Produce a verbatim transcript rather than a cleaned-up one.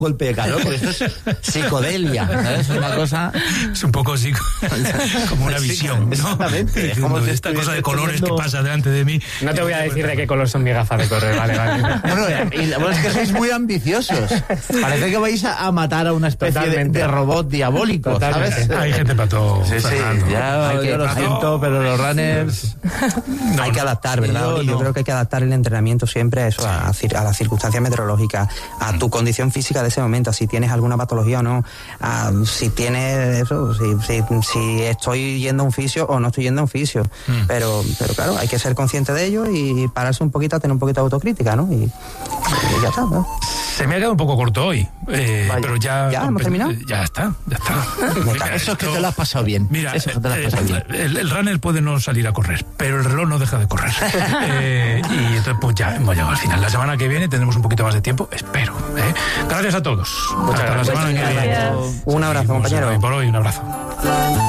golpe de calor, porque esto es psicodelia, ¿sabes? Una cosa... Es un poco psico... como una visión, ¿no? Exactamente. Es como si esta cosa de colores teniendo... que pasa delante de mí. No te voy a decir de qué color son mis gafas de correr, vale, vale. Bueno, y la verdad es que sois muy ambiciosos. Parece que vais a, a matar a una especie de, de robot diabólico, ¿sabes? Hay gente para todo. Sí, sí, ya yo lo siento, pero los runners... No, hay que adaptar, ¿verdad? Yo, yo no. creo que hay que adaptar el entrenamiento siempre a eso, a, a las circunstancias meteorológicas, a tu condición física de ese momento, si tienes alguna patología o no, a, si tienes eso, si, si, si estoy yendo a un fisio o no estoy yendo a un fisio. Mm. Pero, pero claro, hay que ser consciente de ello y pararse un poquito a tener un poquito de autocrítica, ¿no? Y, y ya está, ¿no? Se me ha quedado un poco corto hoy, eh, pero ya... ¿Ya hemos terminado? Ya está, ya está. Mira, eso es que te lo has pasado bien. Mira, eso es que te lo has pasado el, bien. El, el runner puede no salir a correr, pero el reloj no deja de correr. eh, y entonces pues ya hemos llegado al final. La semana que viene tendremos un poquito más de tiempo, espero. ¿eh? Gracias a todos. Muchas Hasta gracias. la semana que viene. Un abrazo, compañero. Por hoy, un abrazo.